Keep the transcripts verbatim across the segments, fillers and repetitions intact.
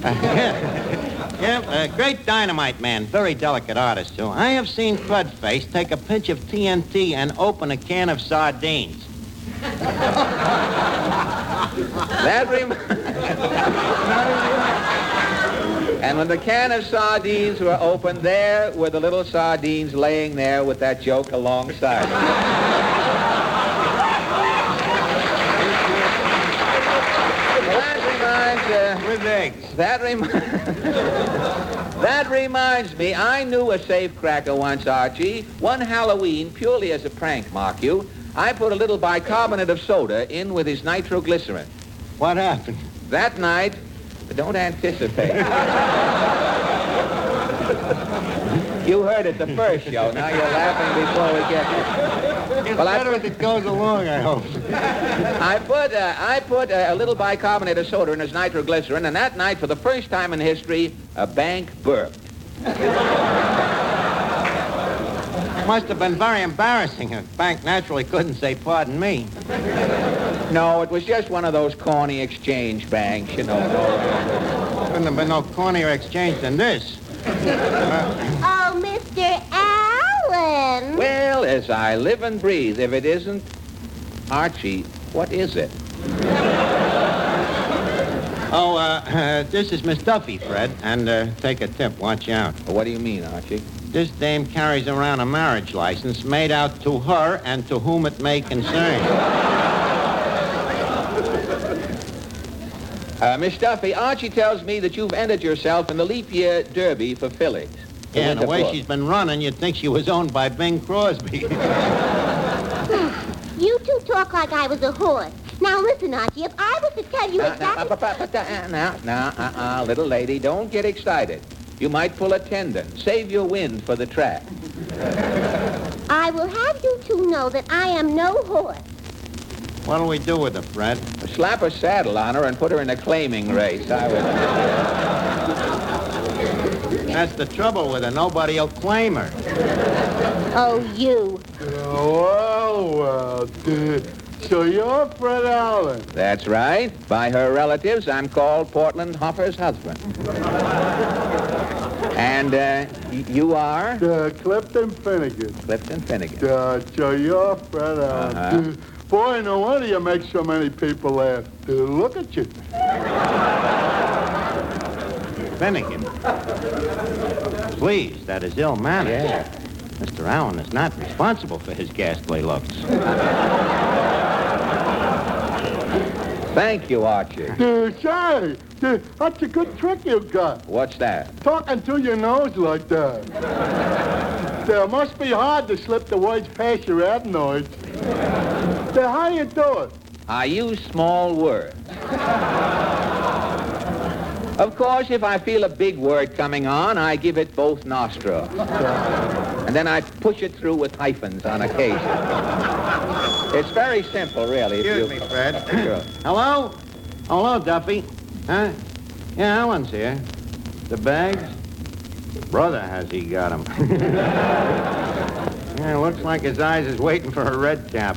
yeah, yeah uh, great dynamite man, very delicate artist, too. I have seen Crudface take a pinch of T N T and open a can of sardines. That reminds... And when the can of sardines were opened, there were the little sardines laying there with that joke alongside. Well, that reminds... Uh, With eggs. That reminds... That reminds me, I knew a safecracker once, Archie. One Halloween, purely as a prank, mark you, I put a little bicarbonate of soda in with his nitroglycerin. What happened? That night, don't anticipate. You heard it the first show. Now you're laughing before we get there. It's Well, I better put- as it goes along, I hope. I put uh, I put uh, a little bicarbonate of soda in his nitroglycerin, and that night, for the first time in history, a bank burped. Must have been very embarrassing. A bank naturally couldn't say, pardon me. No, it was just one of those corny exchange banks, you know. Couldn't have been no cornier exchange than this. Oh, Mister Allen. Well, as I live and breathe, if it isn't Archie, what is it? Oh, uh, uh, this is Miss Duffy, Fred. And uh, take a tip. Watch out. What do you mean, Archie? This dame carries around a marriage license made out to her and to whom it may concern. Uh, Miss Duffy, Archie tells me that you've entered yourself in the leap year derby for fillies. Yeah, and the way book. she's been running, you'd think she was owned by Bing Crosby. You two talk like I was a horse. Now listen, Archie, if I was to tell you Now, now, exactly... uh, but- but, uh, now, now, uh-uh, little lady, don't get excited. You might pull a tendon. Save your wind for the track. I will have you two know that I am no horse. What'll we do with her, Fred? Slap a saddle on her and put her in a claiming race. I would... That's the trouble with her. Nobody'll claim her. Oh, you. Oh, well, dude. So you're Fred Allen. That's right. By her relatives, I'm called Portland Hoffer's husband. And uh, y- you are? Uh, Clifton Finnegan. Clifton Finnegan. Uh, so you're Fred Allen. Uh-huh. Dude, boy, no wonder you make so many people laugh. Dude, look at you. Finnegan. Please, that is ill mannered. Yeah. Mister Allen is not responsible for his ghastly looks. Thank you, Archie. Dude, say, dude, that's a good trick you got. What's that? Talking through your nose like that. It must be hard to slip the words past your adenoids. Then how do you do it? I use small words. Of course, if I feel a big word coming on, I give it both nostrils. And then I push it through with hyphens on occasion. It's very simple, really. if Excuse you- me, Fred. Sure. Hello? Hello, Duffy. Huh? Yeah, Allen's here. The bags? Brother, has he got 'em? Yeah, looks like his eyes is waiting for a red cap.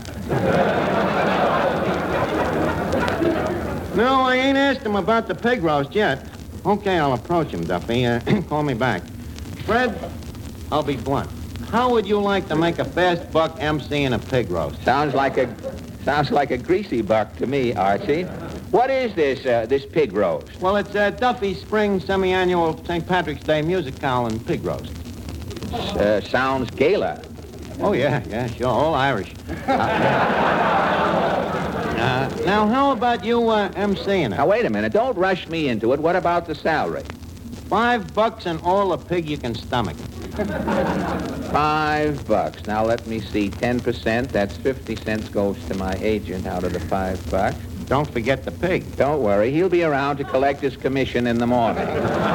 No, I ain't asked him about the pig roast yet. Okay, I'll approach him, Duffy. Uh, call me back. Fred, I'll be blunt. How would you like to make a fast buck emceeing a pig roast? Sounds like a sounds like a greasy buck to me, Archie. What is this uh, this pig roast? Well, it's uh, Duffy's spring semi-annual Saint Patrick's Day musical and pig roast. Uh, sounds gala. Oh, yeah, yeah, sure, all Irish. Uh, now, how about you uh, emceeing Now it? wait a minute. Don't rush me into it. What about the salary? Five bucks and all the pig you can stomach. Five bucks. Now let me see. Ten percent. That's fifty cents goes to my agent out of the five bucks. Don't forget the pig. Don't worry. He'll be around to collect his commission in the morning.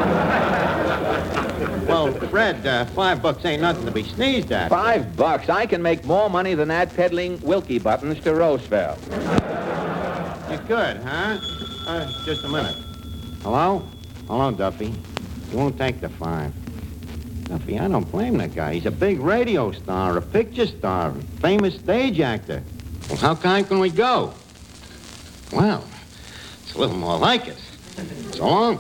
Well, Fred, uh, five bucks ain't nothing to be sneezed at. Five bucks. I can make more money than that peddling Wilkie buttons to Roosevelt. You could, huh? Uh, just a minute. Hello? Hello, Duffy. You won't take the five. Duffy, I don't blame that guy. He's a big radio star, a picture star, a famous stage actor. Well, how kind can we go? Well, it's a little more like it. So long.